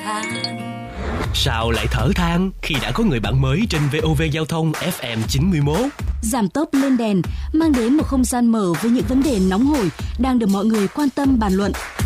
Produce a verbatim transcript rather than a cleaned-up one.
than. Sao lại thở than khi đã có người bạn mới trên vê o vê Giao thông ép em chín mươi mốt? Giảm tốc lên đèn mang đến một không gian mở với những vấn đề nóng hổi đang được mọi người quan tâm bàn luận.